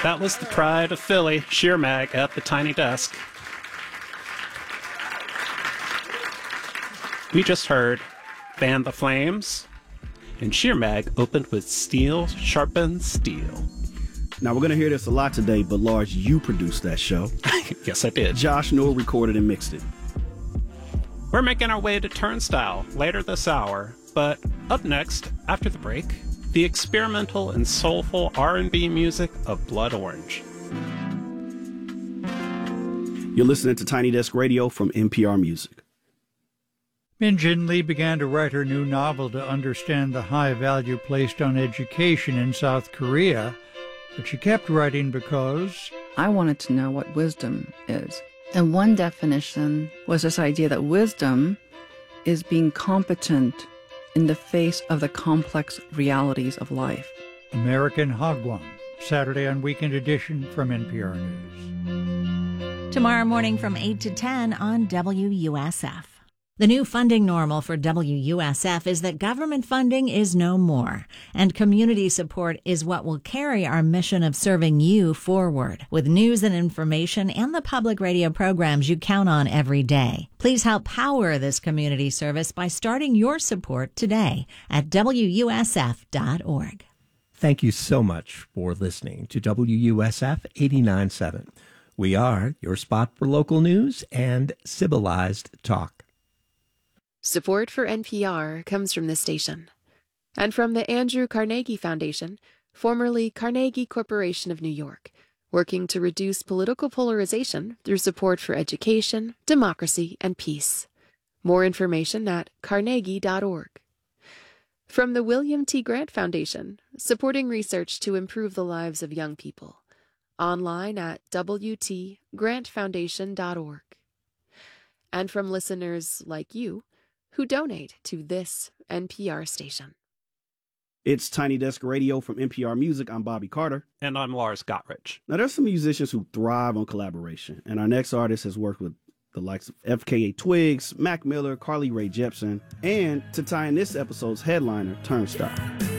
That was the pride of Philly, Sheer Mag at the Tiny Desk. We just heard Fan the Flames, and Sheer Mag opened with Steel Sharpens Steel. Now, we're going to hear this a lot today, but Lars, you produced that show. Yes, I did. Josh Newell recorded and mixed it. We're making our way to Turnstile later this hour, but up next, after the break, the experimental and soulful R&B music of Blood Orange. You're listening to Tiny Desk Radio from NPR Music. Min Jin Lee began to write her new novel to understand the high value placed on education in South Korea, but she kept writing because I wanted to know what wisdom is. And one definition was this idea that wisdom is being competent in the face of the complex realities of life. American Hagwon, Saturday on Weekend Edition from NPR News. Tomorrow morning from 8 to 10 on WUSF. The new funding normal for WUSF is that government funding is no more, and community support is what will carry our mission of serving you forward, with news and information and the public radio programs you count on every day. Please help power this community service by starting your support today at WUSF.org. Thank you so much for listening to WUSF 89.7. We are your spot for local news and civilized talk. Support for NPR comes from this station and from the Andrew Carnegie Foundation, formerly Carnegie Corporation of New York, working to reduce political polarization through support for education, democracy, and peace. More information at carnegie.org. From the William T. Grant Foundation, supporting research to improve the lives of young people. Online at wtgrantfoundation.org. And from listeners like you, who donate to this NPR station. It's Tiny Desk Radio from NPR Music. I'm Bobby Carter. And I'm Lars Gotrich. Now, there's some musicians who thrive on collaboration, and our next artist has worked with the likes of FKA Twigs, Mac Miller, Carly Rae Jepsen, and to tie in this episode's headliner, Turnstile.